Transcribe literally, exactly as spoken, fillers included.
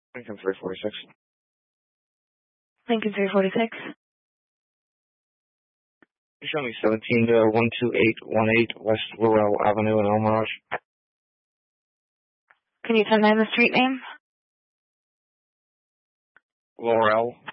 Lincoln three forty-six. Lincoln three forty-six. You show me seventeen to one two eight one eight West Laurel Avenue in El Mirage. Can you send me the street name? Laurel